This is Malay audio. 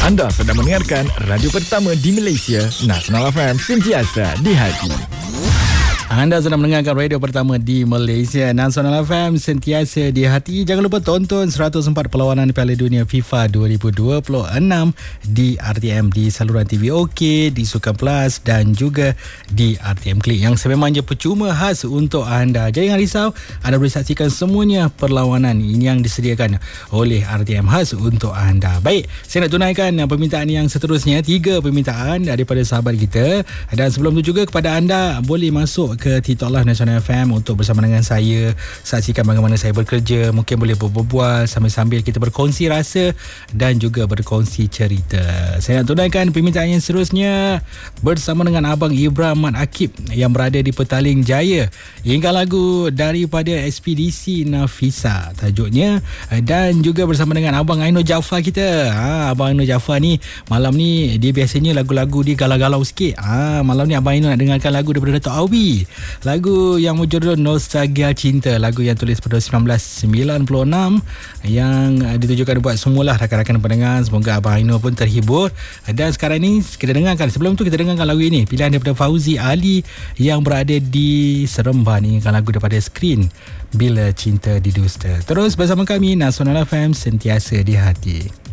Anda sedang mendengarkan radio pertama di Malaysia, Nasional FM, sentiasa di hati. Anda sedang mendengarkan radio pertama di Malaysia, Nasional FM, sentiasa di hati. Jangan lupa tonton 104 perlawanan Piala Dunia FIFA 2026 di RTM, di saluran TV OK, di Sukan Plus dan juga di RTM Klik yang sememangnya percuma khas untuk anda. Jangan risau, anda boleh saksikan semuanya perlawanan ini yang disediakan oleh RTM khas untuk anda. Baik, saya nak tunaikan permintaan yang seterusnya. 3 permintaan daripada sahabat kita, dan sebelum tu juga kepada anda boleh masuk ke TikTok Live Nasional FM untuk bersama dengan saya saksikan bagaimana saya bekerja. Mungkin boleh berbual sambil-sambil kita berkongsi rasa dan juga berkongsi cerita. Saya nak tunaikan permintaan yang seterusnya bersama dengan Abang Ibrahim Mat Akib yang berada di Petaling Jaya. Ingat lagu daripada Ekspedisi Nafisa tajuknya, dan juga bersama dengan Abang Aino Jaafar kita. Abang Aino Jaafar ni malam ni dia biasanya lagu-lagu dia galau-galau sikit. Malam ni Abang Aino nak dengarkan lagu daripada Dato' Awi, lagu yang berjudul Nostalgia Cinta, lagu yang tulis pada 1996 yang ditujukan buat semualah rakan-rakan pendengar. Semoga Abang Aino pun terhibur. Dan sekarang ni kita dengarkan, sebelum tu kita dengarkan lagu ini, pilihan daripada Fauzi Ali yang berada di Seremban. Ini kan lagu daripada Skrin, Bila Cinta Didusta. Terus bersama kami, Nasional FM, sentiasa di hati.